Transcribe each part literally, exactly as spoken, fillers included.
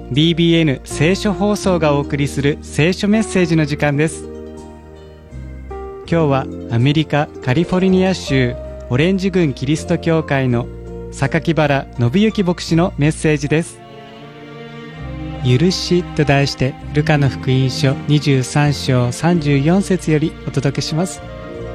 ディービーエヌ 聖書放送がお送りする聖書メッセージの時間です。今日はアメリカカリフォルニア州オレンジ郡キリスト教会の榊原信之牧師のメッセージです。許しと題してルカの福音書にじゅうさん章さんじゅうよん節よりお届けします。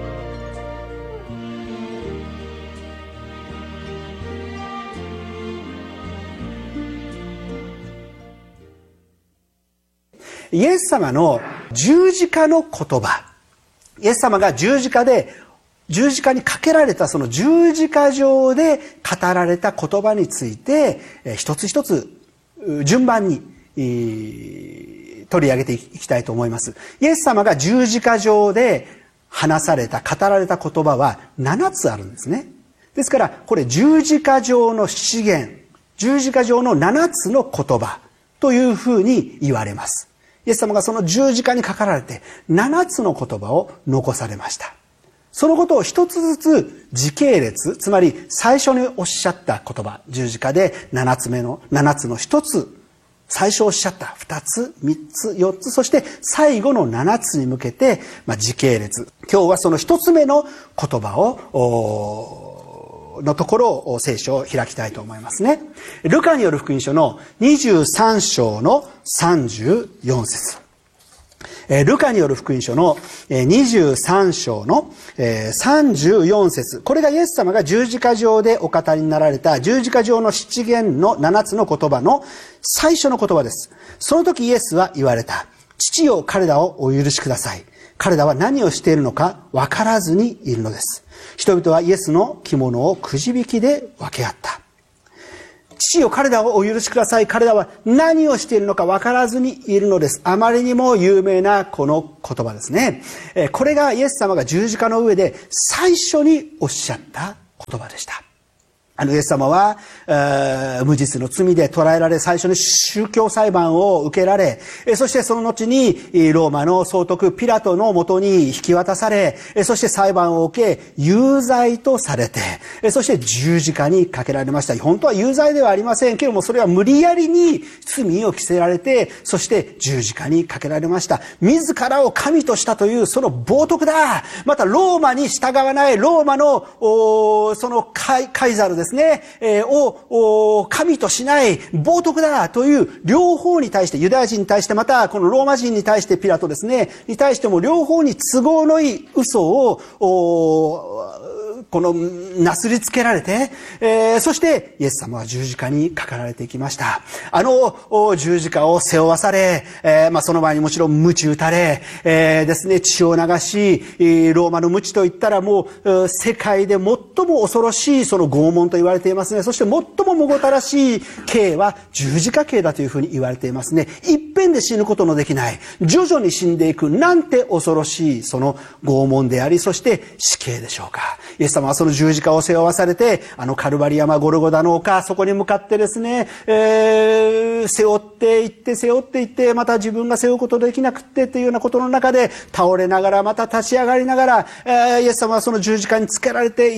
イエス様の十字架の言葉、イエス様が十字架で十字架にかけられたその十字架上で語られた言葉について一つ一つ順番に取り上げていきたいと思います。イエス様が十字架上で話された語られた言葉はななつあるんですね。ですからこれ十字架上の七言、十字架上のななつの言葉というふうに言われます。イエス様がその十字架にかかられてななつの言葉を残されました。そのことを一つずつ時系列、つまり最初におっしゃった言葉、十字架でななつめのななつの一つ、最初おっしゃった二つ、三つ、四つ、そして最後の七つに向けて、まあ、時系列。今日はその一つ目の言葉をのところを聖書を開きたいと思いますね。ルカによる福音書のにじゅうさん章のさんじゅうよん節。ルカによる福音書のにじゅうさん章のさんじゅうよん節。これがイエス様が十字架上でお語りになられた十字架上の七言の七つの言葉の最初の言葉です。その時イエスは言われた。父よ、彼らをお許しください。彼らは何をしているのか分からずにいるのです。人々はイエスの着物をくじ引きで分け合った。父よ、彼らをお許しください。彼らは何をしているのか分からずにいるのです。あまりにも有名なこの言葉ですね。これがイエス様が十字架の上で最初におっしゃった言葉でした。あのイエス様は無実の罪で捕らえられ、最初に宗教裁判を受けられ、そしてその後にローマの総督ピラトのもとに引き渡され、そして裁判を受け有罪とされて、そして十字架にかけられました。本当は有罪ではありませんけれども、それは無理やりに罪を着せられて、そして十字架にかけられました。自らを神としたというその冒涜だ。またローマに従わないローマのそのカイ、カイザルですですね、えー、を神としない冒涜だという両方に対して、ユダヤ人に対して、またこのローマ人に対してピラトですねに対しても両方に都合のいい嘘をこのなすりつけられて、えー、そしてイエス様は十字架にかかられていきました。あの十字架を背負わされ、えーまあ、その前にもちろん鞭打たれ、えー、ですね血を流し、ローマの鞭といったらもう世界で最も恐ろしいその拷問と言われていますね。そして最ももごたらしい刑は十字架刑だというふうに言われていますね。一遍で死ぬことのできない、徐々に死んでいく、なんて恐ろしいその拷問であり、そして死刑でしょうか。イエス様はその十字架を背負わされて、あのカルバリ山ゴルゴダの丘、そこに向かってですね、えー、背負っていって背負っていって、また自分が背負うことできなくってというようなことの中で倒れながら、また立ち上がりながら、えー、イエス様はその十字架につけられていった。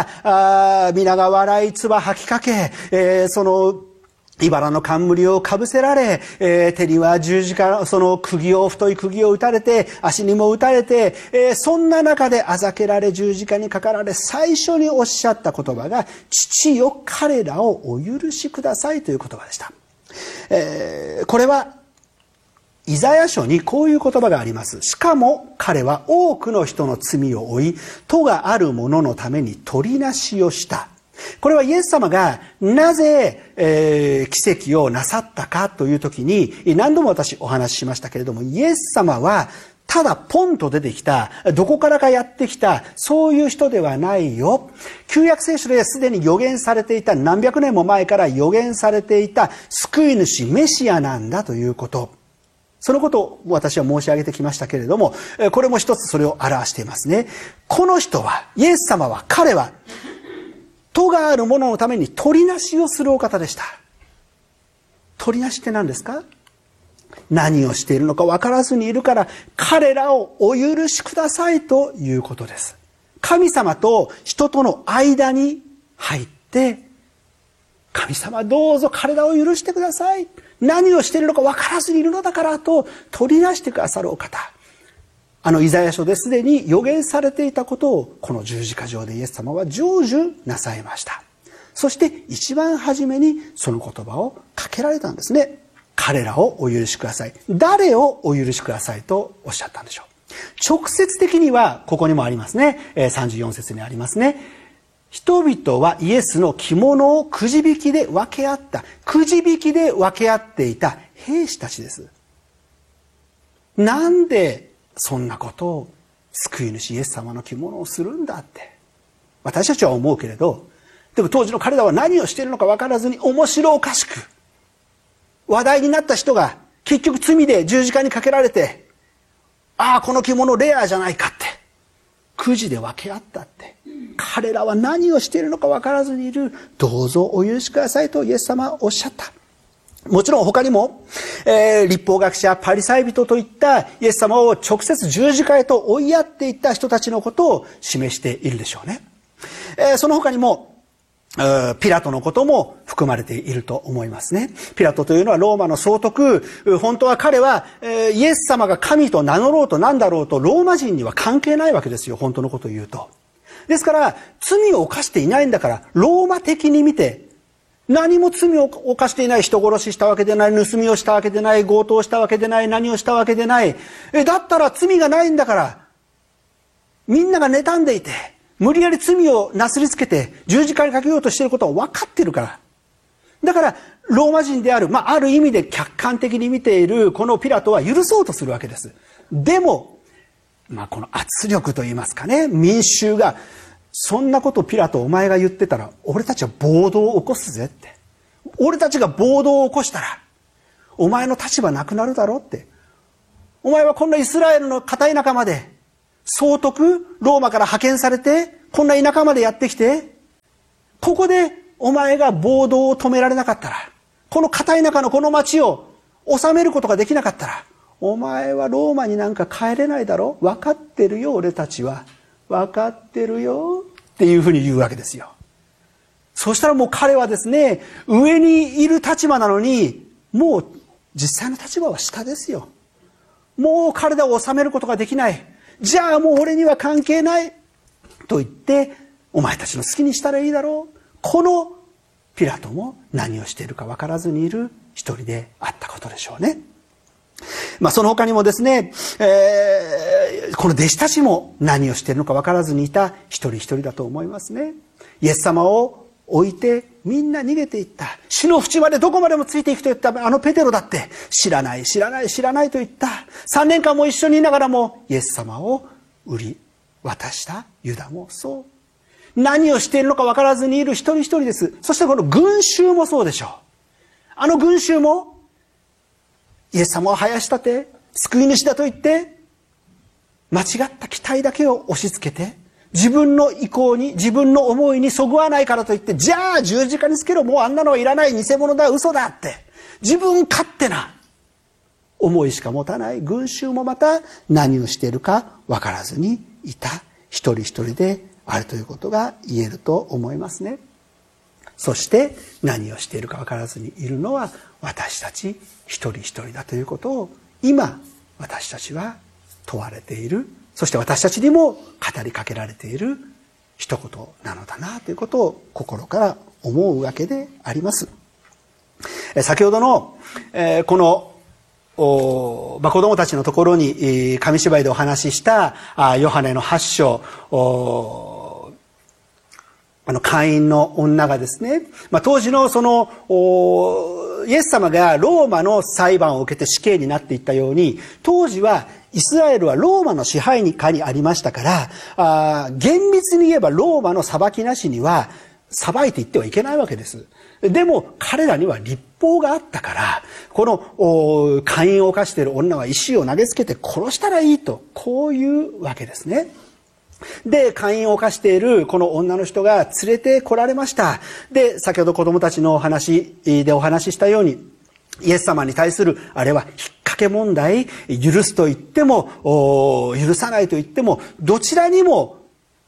あ皆が笑い唾吐きかけ、えー、その茨の冠をかぶせられ、えー、手には十字架、その釘を、太い釘を打たれて、足にも打たれて、えー、そんな中であざけられ、十字架にかかられ、最初におっしゃった言葉が、父よ、彼らをお許しくださいという言葉でした。えー、これは、イザヤ書にこういう言葉があります。しかも彼は多くの人の罪を負い、咎がある者のために取りなしをした。これはイエス様がなぜ、えー、奇跡をなさったかという時に何度も私お話ししましたけれども、イエス様はただポンと出てきた、どこからかやってきた、そういう人ではないよ。旧約聖書ですでに予言されていた、何百年も前から予言されていた救い主メシアなんだということ。そのことを私は申し上げてきましたけれども、これも一つそれを表していますね。この人は、イエス様は、彼は、咎がある者のために取りなしをするお方でした。取りなしって何ですか？何をしているのか分からずにいるから、彼らをお許しくださいということです。神様と人との間に入って、神様どうぞ彼らを許してください。 何をしているのか分からずにいるのだからと取り出してくださるお方。あのイザヤ書ですでに予言されていたことをこの十字架上でイエス様は成就なさいました。そして一番初めにその言葉をかけられたんですね。彼らをお許しください。誰をお許しくださいとおっしゃったんでしょう。直接的にはここにもありますね。さんじゅうよん節にありますね。人々はイエスの着物をくじ引きで分け合った。くじ引きで分け合っていた兵士たちです。なんでそんなことを救い主イエス様の着物をするんだって私たちは思うけれど、でも当時の彼らは何をしているのか分からずに面白おかしく話題になった人が結局罪で十字架にかけられて、ああこの着物レアじゃないかってくじで分け合ったって、彼らは何をしているのか分からずにいる。どうぞお許しくださいとイエス様はおっしゃった。もちろん他にも、えー、立法学者パリサイ人といったイエス様を直接十字架へと追いやっていった人たちのことを示しているでしょうね。えー、その他にもピラトのことも含まれていると思いますね。ピラトというのはローマの総督。本当は彼はイエス様が神と名乗ろうと何だろうとローマ人には関係ないわけですよ。本当のことを言うと。ですから罪を犯していないんだから、ローマ的に見て何も罪を犯していない、人殺ししたわけでない、盗みをしたわけでない、強盗したわけでない、何をしたわけでない。え、だったら罪がないんだから、みんなが妬んでいて、無理やり罪をなすりつけて十字架にかけようとしていることは分かっているから。だから、ローマ人である、まあ、ある意味で客観的に見ているこのピラトは許そうとするわけです。でも、まあ、この圧力といいますかね、民衆が、そんなことピラトお前が言ってたら俺たちは暴動を起こすぜって。俺たちが暴動を起こしたらお前の立場なくなるだろうって。お前はこんなイスラエルの片田舎まで総督ローマから派遣されてこんな田舎までやってきて、ここでお前が暴動を止められなかったら、この片田舎のこの町を治めることができなかったら、お前はローマになんか帰れないだろ。分かってるよ俺たちは。分かってるよっていうふうに言うわけですよ。そしたらもう彼はですね、上にいる立場なのにもう実際の立場は下ですよ。もう体を治めることができない。じゃあもう俺には関係ないと言って、お前たちの好きにしたらいいだろう。このピラトも何をしているか分からずにいる一人であったことでしょうね。まあその他にもですね、えー、この弟子たちも何をしているのか分からずにいた一人一人だと思いますね。イエス様を置いてみんな逃げていった。死の淵までどこまでもついていくと言ったあのペテロだって知らない知らない知らないと言った。さんねんかんも一緒にいながらもイエス様を売り渡したユダもそう。何をしているのか分からずにいる一人一人です。そしてこの群衆もそうでしょう。あの群衆もイエス様を生やしたて救い主だと言って間違った期待だけを押し付けて、自分の意向に自分の思いにそぐわないからといって、じゃあ十字架につけろ、もうあんなのはいらない、偽物だ、嘘だって自分勝手な思いしか持たない群衆もまた何をしているか分からずにいた一人一人であるということが言えると思いますね。そして何をしているか分からずにいるのは私たち一人一人だということを今私たちは問われている、そして私たちにも語りかけられている一言なのだなということを心から思うわけであります。先ほどのこのまあ、子供たちのところに紙芝居でお話ししたヨハネのはち章、あの会員の女がですね、まあ、当時のそのイエス様がローマの裁判を受けて死刑になっていったように、当時はイスラエルはローマの支配下にありましたから、あ厳密に言えばローマの裁きなしには裁いていってはいけないわけです。でも彼らには立法があったから、この姦淫を犯している女は石を投げつけて殺したらいいと、こういうわけですね。で、姦淫を犯しているこの女の人が連れて来られました。で、先ほど子供たちのお話でお話ししたように、イエス様に対するあれは引っ掛け問題、許すと言っても許さないと言ってもどちらにも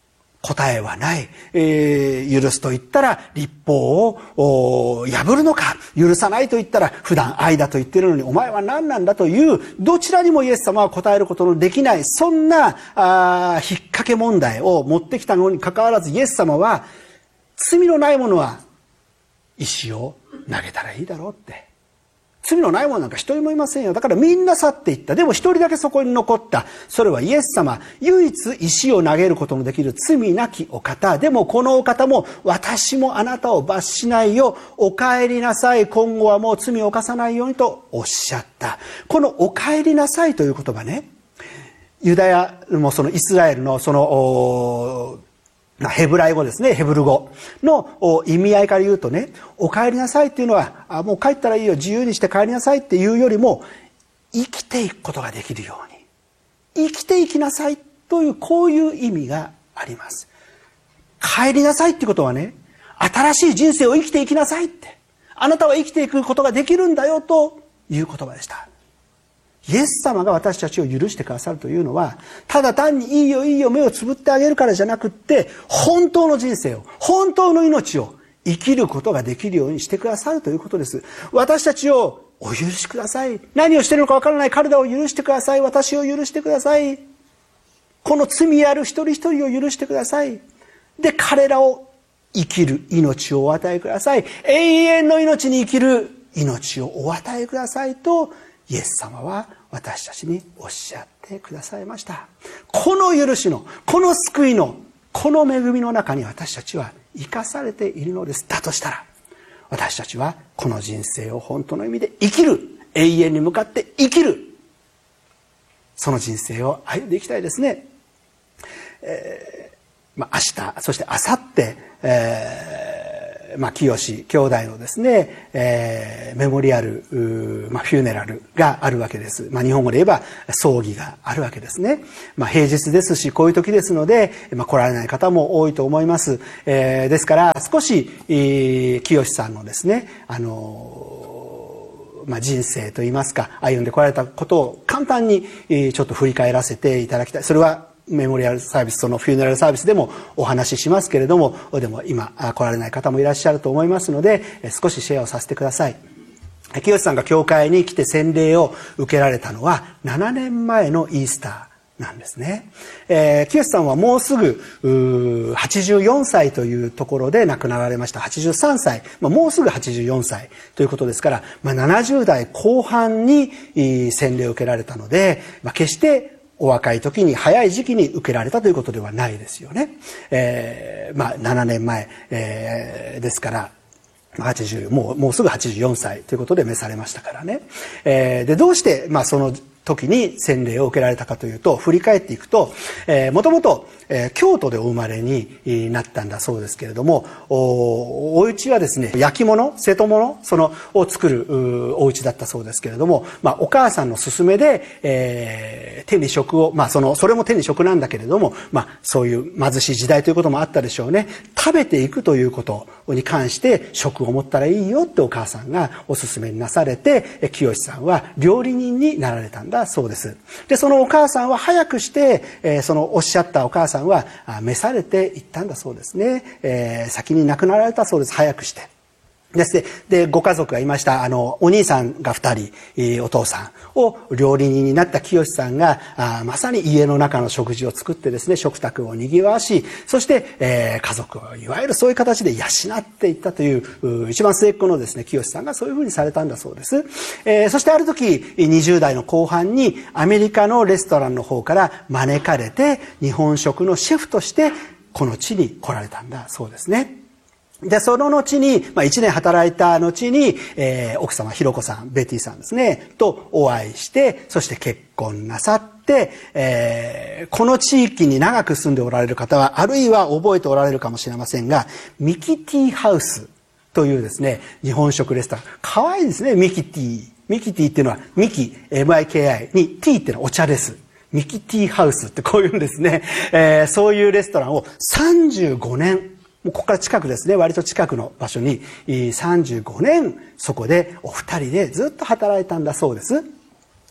答えはない。えー、許すと言ったら律法を破るのか、許さないと言ったら普段愛だと言っているのにお前は何なんだという、どちらにもイエス様は答えることのできない、そんなあ引っ掛け問題を持ってきたのにかかわらず、イエス様は罪のない者は石を投げたらいいだろうって。罪のない者なんか一人もいませんよ。だからみんな去っていった。でも一人だけそこに残った。それはイエス様、唯一石を投げることのできる罪なきお方。でもこのお方も、私もあなたを罰しないよ。お帰りなさい。今後はもう罪を犯さないようにとおっしゃった。このお帰りなさいという言葉ね、ユダヤもそのイスラエルのそのヘブライ語ですね、ヘブル語の意味合いから言うとね、お帰りなさいっていうのは、あ、もう帰ったらいいよ、自由にして帰りなさいっていうよりも、生きていくことができるように、生きていきなさいという、こういう意味があります。帰りなさいってことはね、新しい人生を生きていきなさいって、あなたは生きていくことができるんだよという言葉でした。イエス様が私たちを許してくださるというのは、ただ単にいいよいいよ目をつぶってあげるからじゃなくって、本当の人生を、本当の命を生きることができるようにしてくださるということです。私たちをお許しください。何をしているのかわからない彼らを許してください。私を許してください。この罪ある一人一人を許してください。で、彼らを生きる命をお与えください。永遠の命に生きる命をお与えくださいと、イエス様は私たちにおっしゃってくださいました。この許しの、この救いの、この恵みの中に私たちは生かされているのです。だとしたら、私たちはこの人生を本当の意味で生きる、永遠に向かって生きる、その人生を歩んでいきたいですね。えーまあ、明日、そして明後日、えーまあ、清兄弟のですね、えー、メモリアル、まあ、フューネラルがあるわけです。まあ、日本語で言えば葬儀があるわけですね。まあ、平日ですし、こういう時ですので、まあ、来られない方も多いと思います。えー、ですから、少し、えー、清さんのですね、あのー、まあ、人生といいますか、歩んでこられたことを簡単に、えー、ちょっと振り返らせていただきたい。それは、メモリアルサービス、そのフューネラルサービスでもお話ししますけれども、でも今来られない方もいらっしゃると思いますので、少しシェアをさせてください。清さんが教会に来て洗礼を受けられたのはななねんまえのイースターなんですね。えー、清さんはもうすぐはちじゅうよんさいというところで亡くなられました。はちじゅうさんさい、まあ、もうすぐはちじゅうよんさいということですから、まあ、ななじゅうだいこう半に洗礼を受けられたので、まあ、決してお若い時に早い時期に受けられたということではないですよね。えー、まあななねんまえ、えー、ですからはちじゅうもうもうすぐはちじゅうよんさいということで召されましたからね。えー、でどうしてまあその時に洗礼を受けられたかというと、振り返っていくと、えー、もともと、えー、京都でお生まれになったんだそうですけれども、お、お家はですね、焼き物、瀬戸物、その、を作るお家だったそうですけれども、まあ、お母さんの勧めで、えー、手に職を、まあ、その、それも手に職なんだけれども、まあ、そういう貧しい時代ということもあったでしょうね。食べていくということに関して、職を持ったらいいよってお母さんがお勧めになされて、清さんは料理人になられたんだそうです。で、そのお母さんは早くして、えー、そのおっしゃったお母さんは召されていったんだそうですね。えー、先に亡くなられたそうです。早くして。ですね。で、ご家族がいました。あの、お兄さんが二人、えー、お父さんを料理人になった清さんが、あまさに家の中の食事を作ってですね、食卓を賑わし、そして、えー、家族をいわゆるそういう形で養っていったという、一番末っ子のですね、清さんがそういうふうにされたんだそうです。えー、そしてある時、にじゅうだいの後半にアメリカのレストランの方から招かれて、日本食のシェフとしてこの地に来られたんだそうですね。で、その後に、まあ一年働いた後に、えー、奥様、ひろこさん、ベティさんですね、とお会いして、そして結婚なさって、えー、この地域に長く住んでおられる方は、あるいは覚えておられるかもしれませんが、ミキティハウスというですね、日本食レストラン。かわいいですね、ミキティ。ミキティっていうのは、ミキ、エムアイケーアイ に、ティーっていうのはお茶です。ミキティハウスってこういうんですね。えー、そういうレストランをさんじゅうごねん、もうここから近くですね、割と近くの場所にさんじゅうごねんそこでお二人でずっと働いたんだそうです。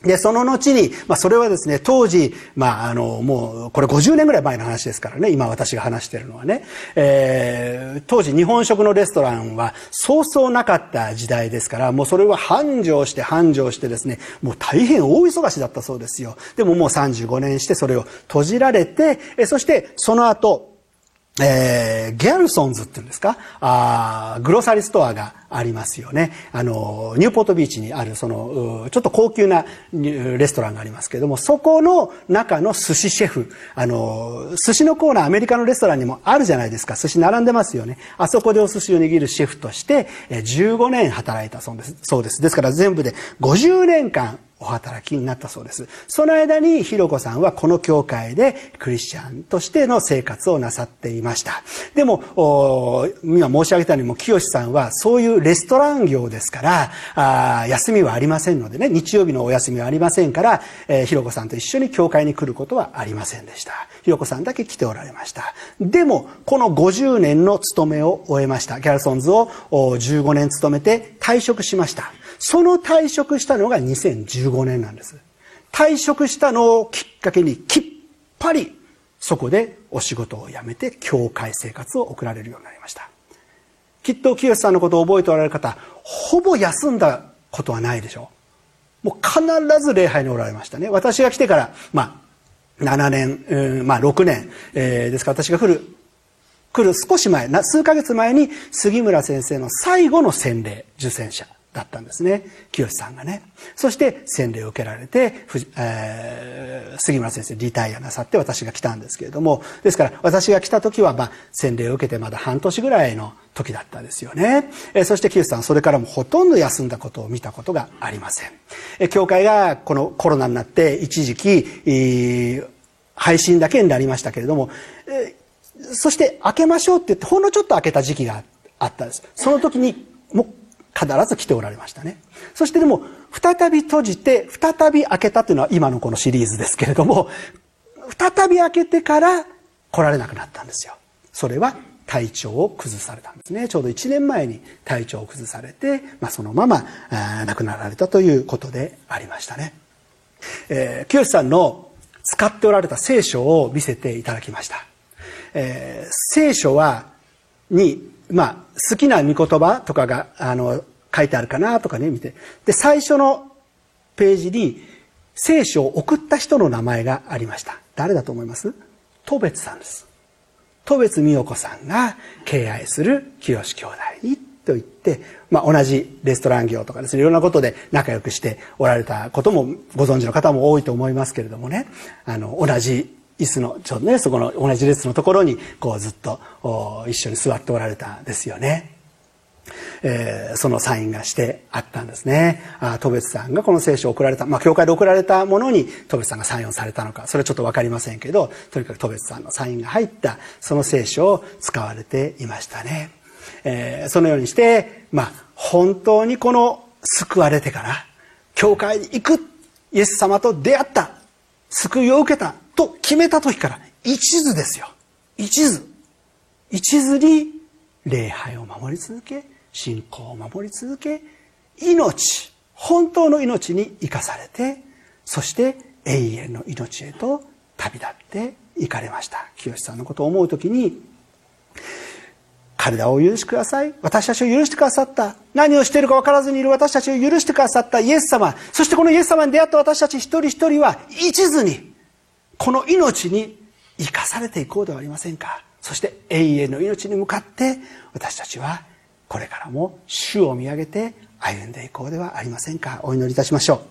で、その後に、まあ、それはですね、当時、まあ、あの、もう、これごじゅうねんぐらい前の話ですからね、今私が話しているのはね、えー、当時日本食のレストランはそうそうなかった時代ですから、もうそれは繁盛して繁盛してですね、もう大変大忙しだったそうですよ。でももうさんじゅうごねんしてそれを閉じられて、えそしてその後、えー、ギャルソンズっていうんですか、あグロサリーストアがありますよね。あの、ニューポートビーチにある、その、ちょっと高級なレストランがありますけれども、そこの中の寿司シェフ、あの、寿司のコーナー、アメリカのレストランにもあるじゃないですか。寿司並んでますよね。あそこでお寿司を握るシェフとして、じゅうごねん働いたそうです。そうです。ですから全部でごじゅうねんかん、お働きになったそうです。その間にひろこさんはこの教会でクリスチャンとしての生活をなさっていました。でも、今申し上げたようにも清さんはそういうレストラン業ですから、あ休みはありませんのでね、日曜日のお休みはありませんから、えー、ひろこさんと一緒に教会に来ることはありませんでした。ひろこさんだけ来ておられました。でも、このごじゅうねんの勤めを終えました。ギャルソンズをじゅうごねん勤めて退職しました。その退職したのがにせんじゅうごねんなんです。退職したのをきっかけにきっぱりそこでお仕事を辞めて教会生活を送られるようになりました。きっと清さんのことを覚えておられる方、ほぼ休んだことはないでしょう。もう必ず礼拝におられましたね。私が来てから、まあ、ななねん、うん、まあろくねん、えー、ですから私が来る、来る少し前、数ヶ月前に杉村先生の最後の洗礼、受洗者だったんですね。清さんがね。そして洗礼を受けられて、えー、杉村先生リタイアなさって私が来たんですけれども、ですから私が来た時はまあ洗礼を受けてまだ半年ぐらいの時だったですよね。えー、そして清さんそれからもほとんど休んだことを見たことがありません。えー、教会がこのコロナになって一時期、えー、配信だけになりましたけれども、えー、そして開けましょうって言ってほんのちょっと開けた時期があったんです。その時にもう必ず来ておられましたね。そしてでも再び閉じて再び開けたというのは今のこのシリーズですけれども、再び開けてから来られなくなったんですよ。それは体調を崩されたんですね。ちょうどいちねんまえに体調を崩されて、まあ、そのまま亡くなられたということでありましたね。えー、清さんの使っておられた聖書を見せていただきました。えー、聖書はにまあ、好きな御言葉とかが、あの、書いてあるかなとかね、見て。で、最初のページに、聖書を送った人の名前がありました。誰だと思います？戸別さんです。戸別美代子さんが敬愛する清兄弟にと言って、まあ、同じレストラン業とかですね、いろんなことで仲良くしておられたこともご存知の方も多いと思いますけれどもね、あの、同じ椅子のちょうどね、そこの同じ列のところにこうずっと一緒に座っておられたんですよね。えー、そのサインがしてあったんですね。あ、戸別さんがこの聖書を送られた、まあ教会で送られたものに戸別さんがサインをされたのか、それはちょっとわかりませんけど、とにかく戸別さんのサインが入ったその聖書を使われていましたね。えー、そのようにして、まあ本当にこの救われてから教会に行く、イエス様と出会った、救いを受けたと決めた時から一途ですよ。一途。一途に礼拝を守り続け、信仰を守り続け、命、本当の命に生かされて、そして永遠の命へと旅立って行かれました。清さんのことを思うときに、彼らをお許しください。私たちを許してくださった。何をしているか分からずにいる私たちを許してくださったイエス様。そしてこのイエス様に出会った私たち一人一人は一途にこの命に生かされていこうではありませんか。そして永遠の命に向かって私たちはこれからも主を見上げて歩んでいこうではありませんか。お祈りいたしましょう。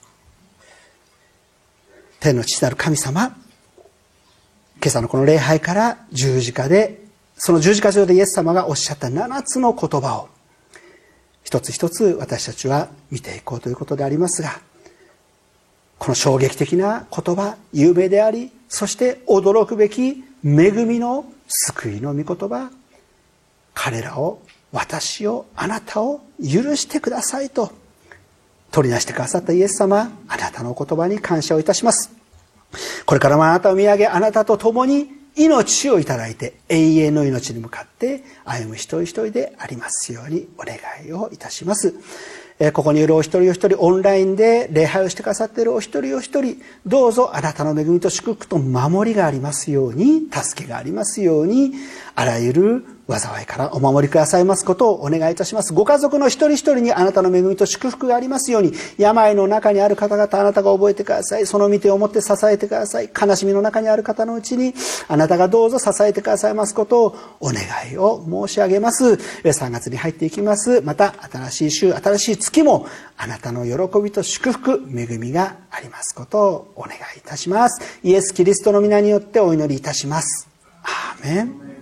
天の父なる神様、今朝のこの礼拝から十字架で、その十字架上でイエス様がおっしゃった七つの言葉を一つ一つ私たちは見ていこうということでありますが、この衝撃的な言葉、有名であり、そして驚くべき恵みの救いの御言葉、彼らを、私を、あなたを許してくださいと取り出してくださったイエス様、あなたのお言葉に感謝をいたします。これからもあなたを見上げ、あなたと共に命をいただいて永遠の命に向かって歩む一人一人でありますようにお願いをいたします。 ここにいるお一人お一人、オンラインで礼拝をしてくださっているお一人お一人、どうぞあなたの恵みと祝福と守りがありますように、助けがありますように、あらゆる災いからお守りくださいますことをお願いいたします。ご家族の一人一人にあなたの恵みと祝福がありますように、病の中にある方々、あなたが覚えてください。その御手を持って支えてください。悲しみの中にある方のうちに、あなたがどうぞ支えてくださいますことをお願いを申し上げます。さんがつに入っていきます。また新しい週、新しい月もあなたの喜びと祝福、恵みがありますことをお願いいたします。イエス・キリストの皆によってお祈りいたします。アーメン。